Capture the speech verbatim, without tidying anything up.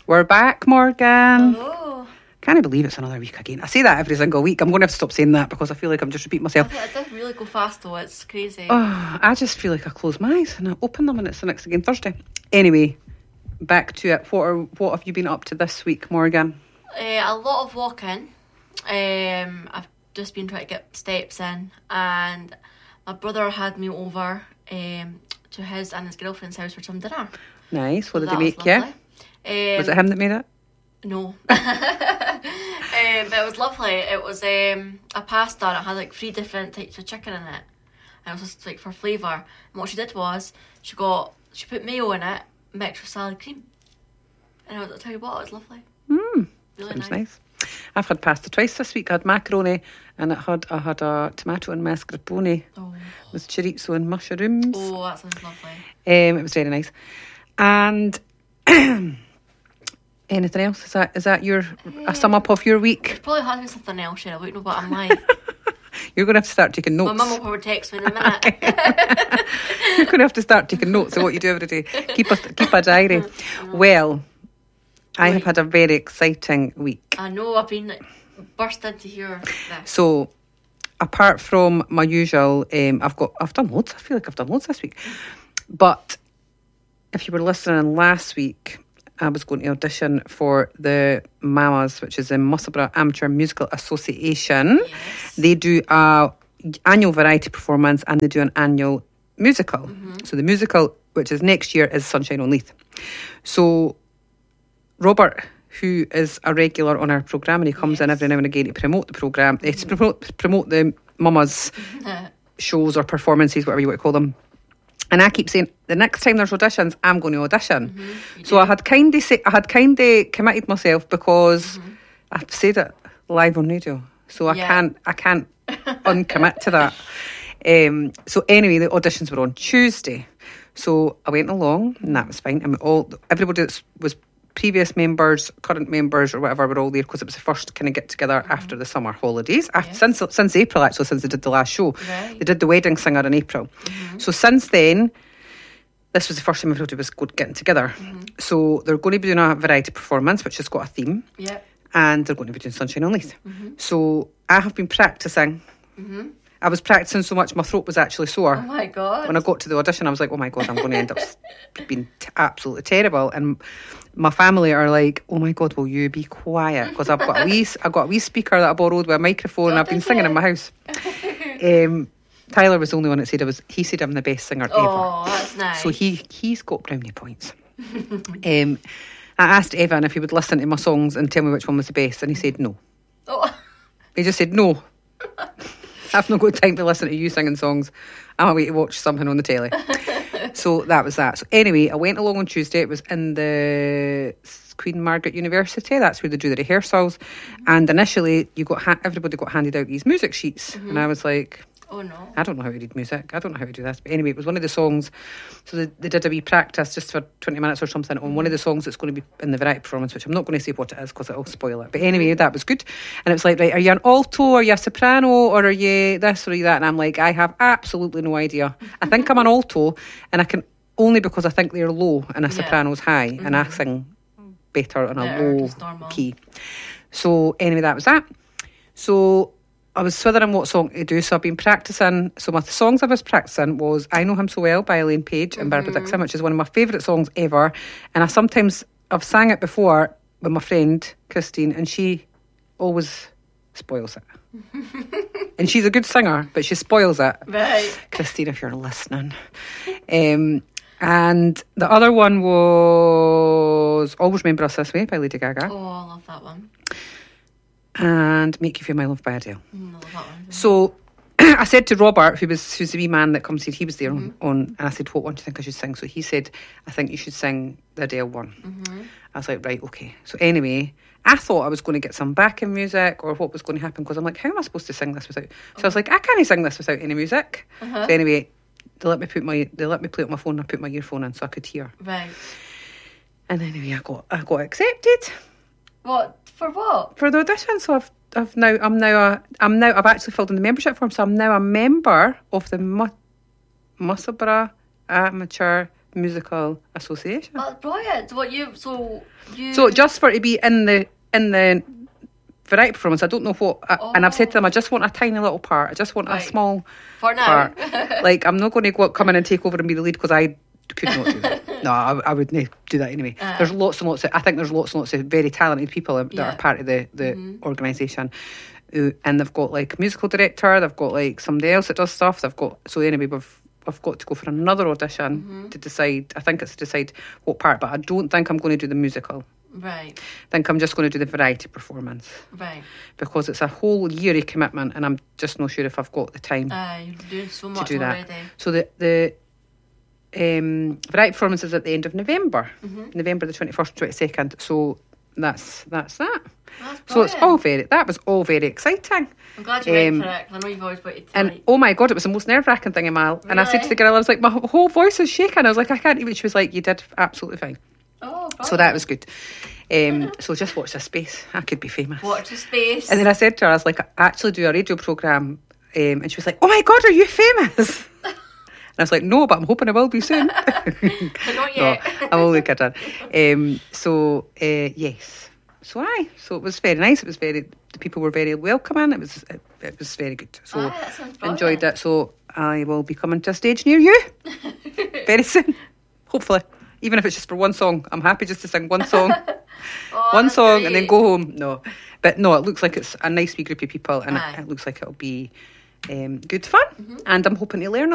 We're back, Morgan. Hello. Can't believe it's another week again. I say that every single week. I'm going to have to stop saying that because I feel like I'm just repeating myself. I think it did really go fast though. It's crazy. Oh, I just feel like I close my eyes and I open them and it's the next again Thursday. Anyway, back to it. What are what have you been up to this week, Morgan? Uh, a lot of walking. Um, I've just been trying to get steps in, and my brother had me over um, to his and his girlfriend's house for some dinner. Nice. What So did that they make was you? lovely. Um, Was it him that made it? No. um, but it was lovely. It was um, a pasta and it had like three different types of chicken in it. And it was just like for flavour. And what she did was she got she put mayo in it mixed with salad cream. And I'll tell you what, it was lovely. Mmm. Really Sounds nice. nice. I've had pasta twice this week. I had macaroni and it had I had a tomato and mascarpone Oh. with chorizo and mushrooms. oh, that sounds lovely. Um, it was very nice. And anything else? Is that is that your a sum up of your week? Probably has me something else, Cheryl. I wouldn't know what I'm like. You're going to have to start taking notes. My mum will probably text me in a minute. You're going to have to start taking notes of what you do every day. Keep a keep a diary. Well, I have had a very exciting week. I know, I've been like, bursting to hear this. So, apart from my usual, um, I've got I've done loads. I feel like I've done loads this week. But if you were listening last week, I was going to audition for the Mamas, which is the Musselburgh Amateur Musical Association. Yes. They do a annual variety performance and they do an annual musical. Mm-hmm. So the musical, which is next year, is Sunshine on Leith. So Robert, who is a regular on our programme, and he comes Yes. in every now and again to promote the programme, mm-hmm. uh, to promote, promote the Mamas shows or performances, whatever you want to call them. And I keep saying, the next time there's auditions, I'm going to audition. Mm-hmm. So I had kind of say, I had kind of committed myself because mm-hmm. I've said it live on radio, so I Yeah. can't I can't uncommit to that. Um, so anyway, the auditions were on Tuesday, so I went along and that was fine. And we all everybody that was previous members, current members, or whatever were all there because it was the first kind of get together mm-hmm. after the summer holidays. After, Yes. since since April, actually, since they did the last show, Right. they did the wedding singer in April. Mm-hmm. So since then, this was the first time everybody was go- getting together. Mm-hmm. So they're going to be doing a variety performance, which has got a theme, Yep. and they're going to be doing Sunshine on Leith. Mm-hmm. So I have been practising. Mm-hmm. I was practising so much, my throat was actually sore. Oh my God. When I got to the audition, I was like, oh my God, I'm going to end up being t- absolutely terrible. And my family are like, oh my God, will you be quiet? Because I've got a wee, I've got a wee speaker that I borrowed with a microphone, and I've been singing in my house. um, Tyler was the only one that said I was. He said I'm the best singer Oh, ever. that's nice. So he he's got brownie points. um, I asked Evan if he would listen to my songs and tell me which one was the best, and he said no. Oh. He just said no. I've not got time to listen to you singing songs. I'm away to watch something on the telly. So that was that. So anyway, I went along on Tuesday. It was in the Queen Margaret University. That's where they do the rehearsals. Mm-hmm. And initially, you got ha- everybody got handed out these music sheets, mm-hmm. and I was like, oh no, I don't know how to read music. I don't know how to do this. But anyway, it was one of the songs. So they, they did a wee practice just for twenty minutes or something on one of the songs that's going to be in the variety performance, which I'm not going to say what it is because it'll spoil it. But anyway, that was good. And it was like, right, are you an alto, are you a soprano, or are you this or are you that? And I'm like, I have absolutely no idea. I think I'm an alto, and I can only because I think they're low and a Yeah. soprano's high, Mm-hmm. and I sing better on a Better, low just normal. key. So anyway, that was that. So I was swithering what song to do, so I've been practising. So my songs I was practising was I Know Him So Well by Elaine Page and Barbara Dixon, which is one of my favourite songs ever. And I sometimes, I've sang it before with my friend Christine, and she always spoils it. And she's a good singer, but she spoils it. Right. Christine, if you're listening. Um, and the other one was Always Remember Us This Way by Lady Gaga. Oh, I love that one. And Make You Feel My Love by Adele. Mm, I love that one. So I said to Robert, who was who's the wee man that comes here, he was there mm-hmm. on, on, and I said, what one do you think I should sing? So he said, I think you should sing the Adele one. Mm-hmm. I was like, right, okay. So anyway, I thought I was going to get some backing music or what was going to happen, because I'm like, how am I supposed to sing this without? So I was like, I can't sing this without any music. Uh-huh. So anyway, they let me put my they let me play it on my phone. And I put my earphone in so I could hear. Right. And anyway, I got I got accepted. What for? What for the audition? So I've I've now I'm now a I'm now I've actually filled in the membership form. So I'm now a member of the Mu- Musselburgh Amateur Musical Association. That's brilliant. What you so you So just for it to be in the in the variety performance, I don't know what, I, Oh. and I've said to them, I just want a tiny little part. I just want Right. a small for now. part. Like, I'm not going to go up, come in and take over and be the lead because I could not do that. No, I, I wouldn't do that anyway. Uh. There's lots and lots of, I think there's lots and lots of very talented people that Yeah. are part of the, the Mhm. organisation. Uh, and they've got like musical director, they've got like somebody else that does stuff. They've got, so anyway, we've, I've got to go for another audition Mhm. to decide, I think it's to decide what part, but I don't think I'm going to do the musical. Right, I think I'm just going to do the variety performance right. because it's a whole year of commitment and I'm just not sure if I've got the time Uh, you're doing so much do that. already. So the the um, variety performance is at the end of November, Mhm. November the twenty first, twenty second. So that's that's that. That's So it's all brilliant. very that was all very exciting. I'm glad you went um, for it. 'Cause I know you've always wanted to. And like, oh my god, it was the most nerve wracking thing in my life. And I said to the Really? girl, I was like, my whole voice is shaking. I was like, I can't even. She was like, you did absolutely fine. oh, So that was good. Um, so just watch this space. I could be famous. Watch the space. And then I said to her, I was like, I actually do a radio programme. Um, and she was like, oh my God, are you famous? And I was like, no, but I'm hoping I will be soon. But not No, yet. I'm only kidding. Um, so, uh, yes. So, aye. So it was very nice. It was very, the people were very welcoming. It was it, it was very good. So Aye, that sounds brilliant. enjoyed it. So I will be coming to a stage near you very soon. Hopefully. Even if it's just for one song. I'm happy just to sing one song. Oh, one that's song and then great. go home. No, but no, it looks like it's a nice wee group of people, and Aye. it, it looks like it'll be um, good fun. Mhm. And I'm hoping to learn a